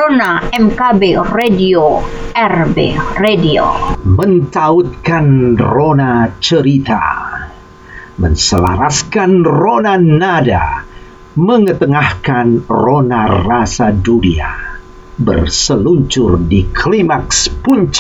Rona MKB Radio, RB Radio. Mentautkan rona cerita, menselaraskan rona nada, mengetengahkan rona rasa dunia, berseluncur di klimaks puncak